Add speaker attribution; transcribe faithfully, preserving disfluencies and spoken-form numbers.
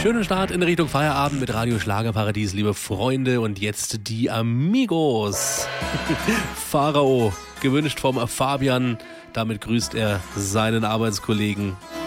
Speaker 1: Schönen Start in Richtung Feierabend mit Radio Schlagerparadies, liebe Freunde. Und jetzt die Amigos. Pharao, gewünscht vom Fabian. Damit grüßt er seinen Arbeitskollegen.